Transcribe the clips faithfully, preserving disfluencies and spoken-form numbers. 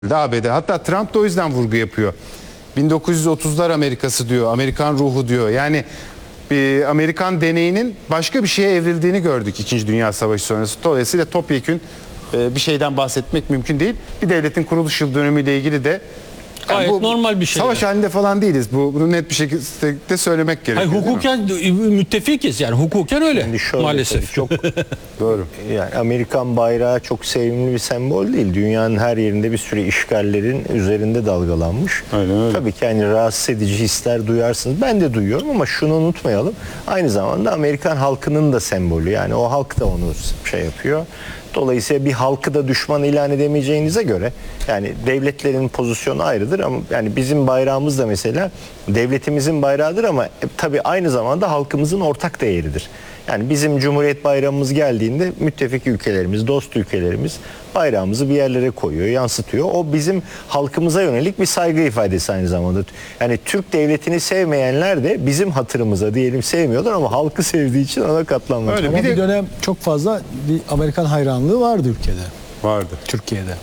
A B D. Hatta Trump da o yüzden vurgu yapıyor. bin dokuz yüz otuzlar Amerikası diyor, Amerikan ruhu diyor. Yani bir Amerikan deneyinin başka bir şeye evrildiğini gördük İkinci Dünya Savaşı sonrası. Dolayısıyla topyekün bir şeyden bahsetmek mümkün değil. Bir devletin kuruluş yıl dönümüyle ilgili de gayet bu, normal bir şey. Savaş yani. halinde falan değiliz. Bu, bunu net bir şekilde söylemek gerekiyor. Hayır, hukuken müttefikiz yani. Hukuken öyle Yani şöyle, maalesef. çok doğru. Yani Amerikan bayrağı çok sevimli bir sembol değil. Dünyanın her yerinde bir sürü işgallerin üzerinde dalgalanmış. Aynen öyle. Tabii ki hani rahatsız edici hisler duyarsınız. Ben de duyuyorum ama şunu unutmayalım. Aynı zamanda Amerikan halkının da sembolü. Yani o halk da onu şey yapıyor. Dolayısıyla bir halkı da düşman ilan edemeyeceğinize göre yani devletlerin pozisyonu ayrıdır ama yani bizim bayrağımız da mesela devletimizin bayrağıdır ama e, tabii aynı zamanda halkımızın ortak değeridir. Yani bizim Cumhuriyet Bayramımız geldiğinde müttefik ülkelerimiz, dost ülkelerimiz bayrağımızı bir yerlere koyuyor, yansıtıyor. O bizim halkımıza yönelik bir saygı ifadesi aynı zamanda. Yani Türk devletini sevmeyenler de bizim hatırımıza diyelim sevmiyorlar ama halkı sevdiği için ona katlanmak. Öyle, bir, de... bir dönem çok fazla bir Amerikan hayranlığı vardı ülkede. Vardı. Türkiye'de.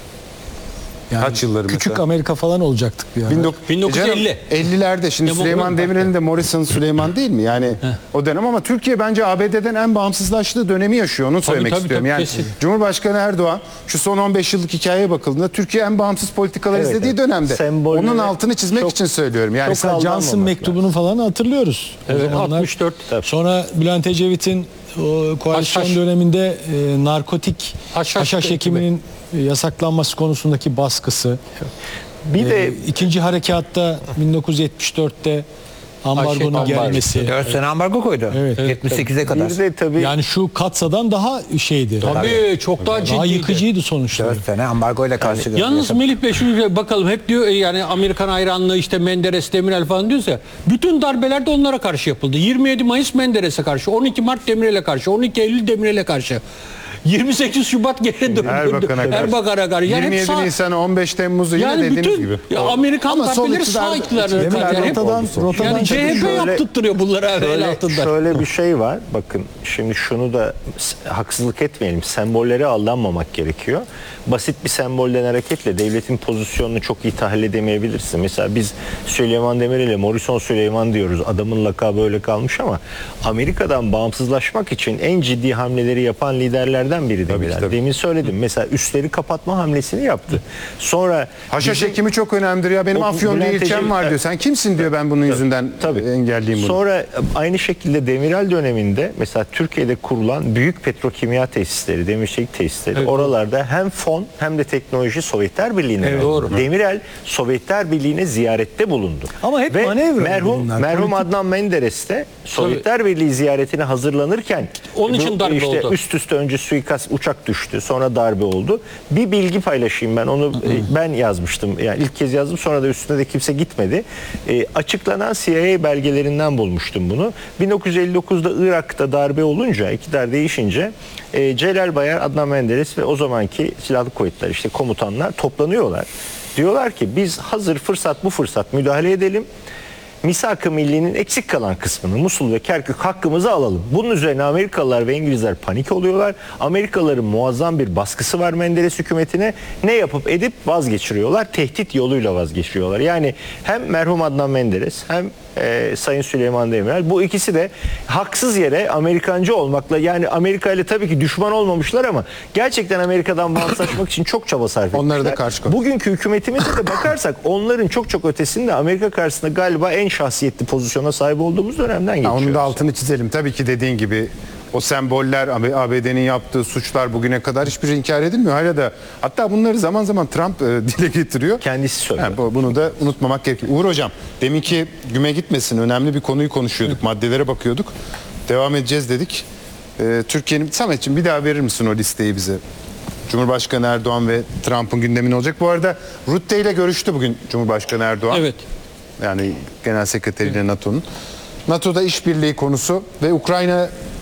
Yani kaç yılları küçük mesela? Amerika falan olacaktık bir ara. bin dokuz yüz elli. ellilerde şimdi Demokrat Süleyman Parti. Demirel'in de Morrison Süleyman değil mi? Yani Heh. o dönem ama Türkiye bence A B D'den en bağımsızlaştığı dönemi yaşıyor. Onu söylemek tabii, istiyorum. tabii, yani kesin. Cumhurbaşkanı Erdoğan şu son on beş yıllık hikayeye bakıldığında Türkiye en bağımsız politikalar Evet, izlediği evet. dönemde. Sembolleri Onun altını çizmek çok- için söylüyorum. Yani çok sen aldanmamak Johnson lazım. mektubunu falan hatırlıyoruz. O Evet, zamanlar. altmış dört. Sonra Bülent Ecevit'in o koalisyon Haşhaş. döneminde e, narkotik Haşhaş haşhaş ekibi. ekiminin e, yasaklanması konusundaki baskısı. Bir E, de ikinci harekatta bin dokuz yüz yetmiş dörtte ambargonun Ayşe- gelmesi. dört sene ambargo koydu. Evet. yetmiş sekize kadar. bir de tabii Yani şu Katsa'dan daha şeydi. Tabii çok daha Daha ciddiydi. yıkıcıydı sonuçta. dört sene ambargoyla karşı Yalnız Melih Bey şunu bir bakalım hep diyor e, yani Amerikan hayranlığı işte Menderes, Demirel falan diyorsa ya, bütün darbeler de onlara karşı yapıldı. yirmi yedi Mayıs Menderes'e karşı, on iki Mart Demirel'e karşı, on iki Eylül Demirel'e karşı. yirmi sekiz Şubat geri döndü. Erbakan'a karşı. Erbakan'a karşı. Yani yirmi hep yedi sağ- Nisan on beş Temmuz'u yine yani dediğiniz bütün gibi. ya Amerikan Ama sol darbeleri iktidar- sağ iktidarı. iktidar Yani hep- rotadan, rotadan yani C H P şöyle- yaptırtırıyor bunları el Şöyle, altında. şöyle bir şey var. Bakın şimdi şunu da s- haksızlık etmeyelim. Sembollere aldanmamak gerekiyor. Basit bir sembolden hareketle devletin pozisyonunu çok iyi tahlil edemeyebilirsin. Mesela biz Süleyman Demirel'e Morrison Süleyman diyoruz. Adamın lakabı öyle kalmış ama Amerika'dan bağımsızlaşmak için en ciddi hamleleri yapan liderlerden biri Tabii ki, Demirel. tabii. Demin söyledim. Mesela üstleri kapatma hamlesini yaptı. Sonra Haşhaş bizim- ekimi çok önemlidir ya. Benim O Afyon diye Bülent ilçem Ecevit- var diyor. Sen kimsin diyor, ben bunun yüzünden Tabii. engelleyeyim bunu. Sonra aynı şekilde Demirel döneminde mesela Türkiye'de kurulan büyük petrokimya tesisleri, demirçelik tesisleri Evet, oralarda hem fon hem de teknoloji Sovyetler Birliği'ne Evet, verdi. doğru. Demirel Sovyetler Birliği'ne ziyarette bulundu. Ama hep Ve manevra merhum bunlar, merhum politik. Adnan Menderes de Sovyetler Birliği ziyaretine hazırlanırken Onun için bu darbe işte oldu. üst üste önce suikast uçak düştü, sonra darbe oldu. Bir bilgi paylaşayım ben. Onu e, ben yazmıştım. Yani ilk kez yazdım. Sonra da üstüne de kimse gitmedi. E, açıklanan C I A belgelerinden bulmuştum bunu. bin dokuz yüz elli dokuzda Irak'ta darbe olunca, iktidar değişince e, Celal Bayar, Adnan Menderes ve o zamanki silahlı kuvvetler işte komutanlar toplanıyorlar. Diyorlar ki biz hazır fırsat bu fırsat müdahale edelim. Misak-ı Milli'nin eksik kalan kısmını, Musul ve Kerkük hakkımızı alalım. Bunun üzerine Amerikalılar ve İngilizler panik oluyorlar. Amerikalıların muazzam bir baskısı var Menderes hükümetine. Ne yapıp edip vazgeçiriyorlar. Tehdit yoluyla vazgeçiriyorlar. Yani hem merhum Adnan Menderes hem e, Sayın Süleyman Demirel, bu ikisi de haksız yere Amerikancı olmakla, yani Amerika ile tabii ki düşman olmamışlar ama gerçekten Amerika'dan bağımsızlaşmak için çok çaba sarf etmişler. Onları da karşı koy. Bugünkü hükümetimize de bakarsak onların çok çok ötesinde Amerika karşısında galiba en şahsiyetli pozisyona sahip olduğumuz dönemden Ya geçiyoruz. onun da altını çizelim. Tabii ki dediğin gibi o semboller, A B D'nin yaptığı suçlar bugüne kadar hiçbir inkar edilmiyor. Hala da, hatta bunları zaman zaman Trump e, dile getiriyor. Kendisi söylüyor. Ha, bu- bunu da unutmamak gerekiyor. Uğur Hocam, deminki güme gitmesin, önemli bir konuyu konuşuyorduk. Maddelere bakıyorduk. Devam edeceğiz dedik. E, Türkiye'nin, Samet'ciğim bir daha verir misin o listeyi bize? Cumhurbaşkanı Erdoğan ve Trump'ın gündemi ne olacak? Bu arada Rutte ile görüştü bugün Cumhurbaşkanı Erdoğan. Evet. Yani Genel Sekreteriyle NATO'nun. NATO'da işbirliği konusu ve Ukrayna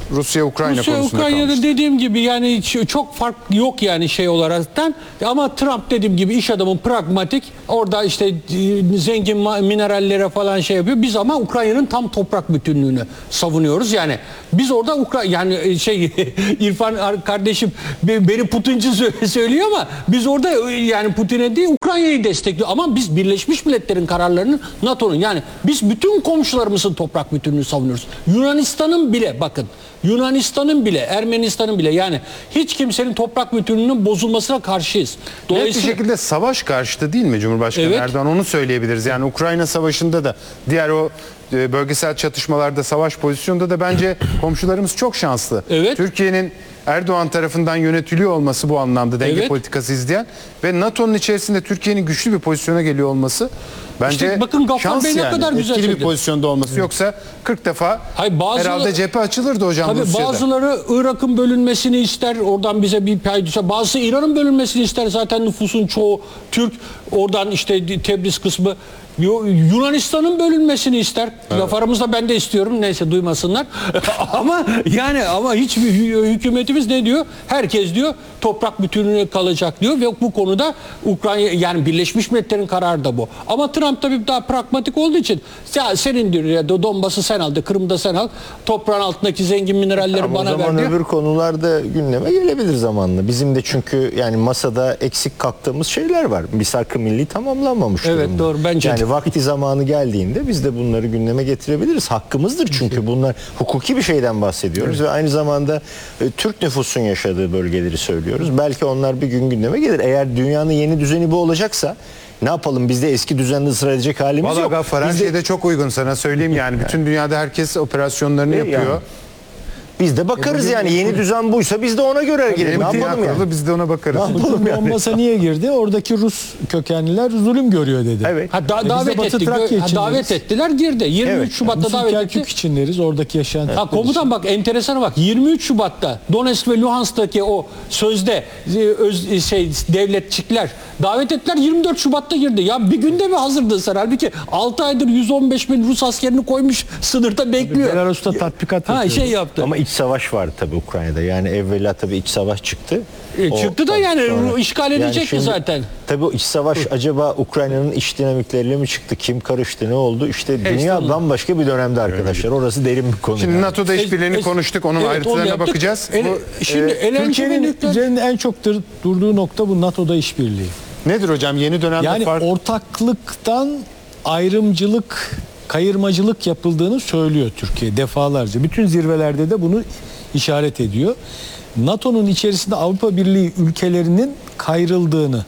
Rusya Ukrayna Rusya konusunda Ukrayna'da kalmıştık. dediğim gibi yani hiç- çok fark yok yani şey olaraktan, ama Trump dediğim gibi iş adamı, pragmatik, orada işte e, zengin ma- minerallere falan şey yapıyor. Biz ama Ukrayna'nın tam toprak bütünlüğünü savunuyoruz. Yani biz orada Ukra yani e, şey İrfan ar- kardeşim be- beni Putinci sö- söylüyor ama biz orada e, yani Putin'e değil Ukrayna'yı destekliyor. Ama biz Birleşmiş Milletler'in kararlarının, NATO'nun, yani biz bütün komşularımızın toprak bütünlüğünü savunuyoruz. Yunanistan'ın bile, bakın Yunanistan'ın bile, Ermenistan'ın bile, yani hiç kimsenin toprak bütünlüğünün bozulmasına karşıyız. Net bir Dolayısıyla şekilde savaş karşıtı değil mi Cumhurbaşkanı Evet. Erdoğan? Onu söyleyebiliriz. Yani Ukrayna Savaşı'nda da diğer o e, bölgesel çatışmalarda, savaş pozisyonunda da bence komşularımız çok şanslı. Evet. Türkiye'nin Erdoğan tarafından yönetiliyor olması bu anlamda denge Evet. politikası izleyen ve NATO'nun içerisinde Türkiye'nin güçlü bir pozisyona geliyor olması bence İşte bakın Gaffar şans Bey ne yani. kadar güzel Etkili bir söyledi. pozisyonda olması. Yoksa kırk defa Hayır, bazıları- herhalde cephe açılırdı hocam tabii Rusya'da. bazıları Irak'ın bölünmesini ister, oradan bize bir pay düşer. Bazısı İran'ın bölünmesini ister. Zaten nüfusun çoğu Türk. Oradan işte Tebriz kısmı. Yo- Yunanistan'ın bölünmesini ister. Laf aramızda ben de istiyorum. Neyse duymasınlar. ama yani ama hiçbir hü- hükümetimiz ne diyor? Herkes diyor toprak bütünlüğüne kalacak diyor ve bu konuda Ukrayna, yani Birleşmiş Milletler'in kararı da bu. Ama Trump tabii daha pragmatik olduğu için ya senin diyor ya Donbas'ı sen al, de Kırım'da sen al. Toprağın altındaki zengin mineralleri Ama o bana ver zaman diyor. öbür konularda gündeme gelebilir zamanla. Bizim de çünkü yani masada eksik kalktığımız şeyler var. Misak-ı milli tamamlanmamış Evet, durumda. doğru, bence de. Yani vakti zamanı geldiğinde biz de bunları gündeme getirebiliriz. Hakkımızdır çünkü bunlar hukuki bir şeyden bahsediyoruz ve aynı zamanda e, Türk nüfusun yaşadığı bölgeleri söylüyoruz. Belki onlar bir gün gündeme gelir. Eğer dünyanın yeni düzeni bu olacaksa ne yapalım? Biz de eski düzende ısrar edecek halimiz Valla yok. Gaffar her Biz de- şeyde çok uygun, sana söyleyeyim yani. Bütün dünyada herkes operasyonlarını E, yapıyor. yani. Biz de bakarız yani yeni düzen buysa biz de ona göre hareket edelim. Ne Yeni dünya yapalım yani? kurulu, biz de ona bakarız. yapalım yani? Donbas'a niye girdi? Oradaki Rus kökenliler zulüm görüyor dedi. Evet. Ha, da- E biz de davet Batı ettik. Trakya Ha, için davet deriz. ettiler, girdi. yirmi üç Evet. Şubat'ta Bizim davet etti. Kerkük içinleriz. Oradaki yaşayan Ha, Türkler komutan bak enteresana bak, yirmi üç Şubat'ta Donetsk ve Luhansk'taki o sözde e, öz, e, şey devletçikler davet ettiler, yirmi dört Şubat'ta girdi. Ya bir günde mi hazırdın sen? Halbuki altı aydır yüz on beş bin Rus askerini koymuş sınırda bekliyor. Belarus'ta tatbikat Ha yapıyor. şey yaptı. Ama iç savaş vardı tabii Ukrayna'da. Yani evvela tabii iç savaş çıktı. E, O- çıktı da tabii yani sonra- işgal edecekti şimdi- zaten. Tabii o iç savaş acaba Ukrayna'nın iç dinamikleriyle mi çıktı? Kim karıştı? Ne oldu? İşte dünya işte onlar. bambaşka bir dönemde arkadaşlar. Orası derin bir konu. Şimdi yani. NATO'da işbirliğini Es- konuştuk. Onun evet, onu ayrıntılarına yaptık. bakacağız. El- Bu, şimdi e, L N G ve Türkiye'nin nükleer- üzerinde en çok dur- durduğu nokta bu NATO'da işbirliği. nedir hocam? Yeni dönemde Yani fark... ortaklıktan ayrımcılık, kayırmacılık yapıldığını söylüyor Türkiye defalarca. Bütün zirvelerde de bunu işaret ediyor. NATO'nun içerisinde Avrupa Birliği ülkelerinin kayrıldığını,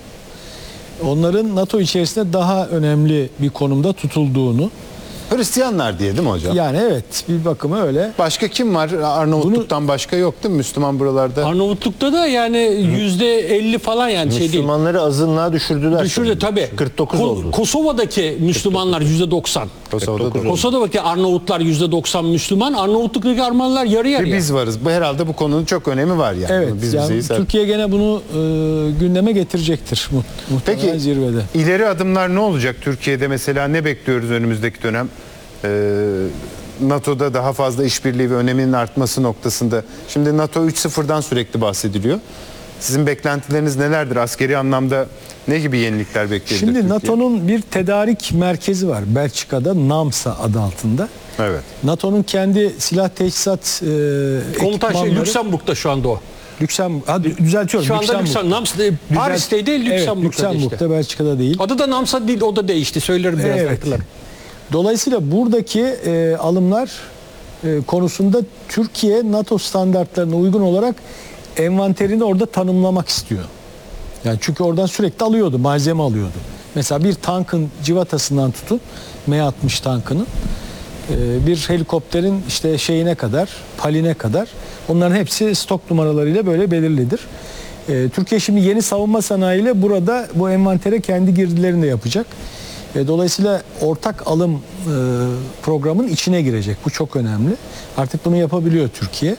onların NATO içerisinde daha önemli bir konumda tutulduğunu, Hristiyanlar diye değil mi hocam? yani evet bir bakıma öyle. Başka kim var? Arnavutluk'tan başka yok değil mi Müslüman buralarda? Arnavutluk'ta da yani yüzde elli falan, yani şey değil. Müslümanları azınlığa düşürdüler. Düşürdü şimdi. tabii. kırk dokuz Ko- oldu. Kosova'daki Müslümanlar yüzde doksan. Kosova'da da. Kosova'daki Arnavutlar yüzde doksan Müslüman. Arnavutluk'taki Armanlar yarı Ve yarıya. biz varız. Bu herhalde bu konunun çok önemi var yani. Evet, Biz yani bizeyiz. Türkiye gene bunu e, gündeme getirecektir mu- muhtemelen Peki zirvede. ileri adımlar ne olacak Türkiye'de, mesela ne bekliyoruz önümüzdeki dönem? Ee, NATO'da daha fazla işbirliği ve öneminin artması noktasında. Şimdi NATO üç sıfırdan sürekli bahsediliyor. Sizin beklentileriniz nelerdir? Askeri anlamda ne gibi yenilikler bekleyebilir Şimdi Türkiye? NATO'nun bir tedarik merkezi var Belçika'da, NAMSA adı altında. Evet. NATO'nun kendi silah teçhizat e, Komutan şey ekipmanları- Lüksemburg'da şu anda o. Lüksemburg, ha, dü- düzeltiyorum. Şu anda Lüksemburg. Lüksemburg. Nams'da, Paris'teydi, Evet, Lüksemburg'da Lüksemburg'da, işte. Belçika'da değil. Adı da Namsa değil, o da değişti. Söylerim biraz Evet. hatırlarım. Dolayısıyla buradaki e, alımlar e, konusunda Türkiye NATO standartlarına uygun olarak envanterini orada tanımlamak istiyor. Yani çünkü oradan sürekli alıyordu, malzeme alıyordu. Mesela bir tankın civatasından tutun, M altmış tankının e, bir helikopterin işte şeyine kadar, paline kadar, onların hepsi stok numaralarıyla böyle belirlidir. E, Türkiye şimdi yeni savunma sanayiyle burada bu envantere kendi girdilerini de yapacak. E, dolayısıyla ortak alım e, programın içine girecek. Bu çok önemli. Artık bunu yapabiliyor Türkiye.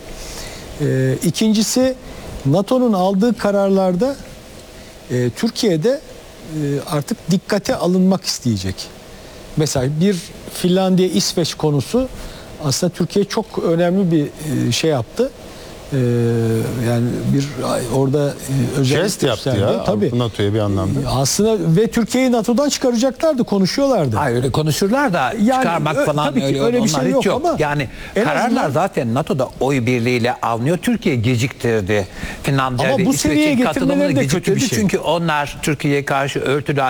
E, ikincisi, NATO'nun aldığı kararlarda e, Türkiye'de e, artık dikkate alınmak isteyecek. Mesela bir Finlandiya, İsveç konusu aslında Türkiye çok önemli bir e, şey yaptı. E, yani bir orada e, özellik Jest yaptı gösterdi. ya Tabii. NATO'ya bir anlamda. Aslında ve Türkiye'yi NATO'dan çıkaracaklardı, konuşuyorlardı. Hayır öyle konuşurlar da Yani çıkarmak ö- falan tabii ki öyle, öyle bir onlar şey hiç yok yok. ama Yani en kararlar azından- zaten NATO'da oy birliğiyle alınıyor. Türkiye geciktirdi. Finlandiya Ama ve bu İsveç'in seviyeye katılımını getirmeleri de geciktirdi. kötü bir şey. Çünkü onlar Türkiye'ye karşı örtülü